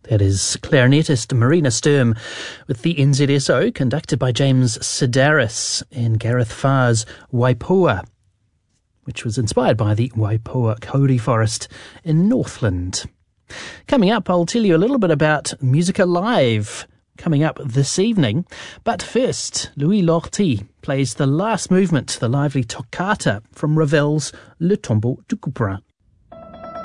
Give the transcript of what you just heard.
That is clarinetist Marina Sturm with the NZSO, conducted by James Sedaris in Gareth Farr's Waipoua, which was inspired by the Waipoua Kauri Forest in Northland. Coming up, I'll tell you a little bit about Musica Live, coming up this evening. But first, Louis Lortie plays the last movement, the lively toccata from Ravel's Le Tombeau du Couperin.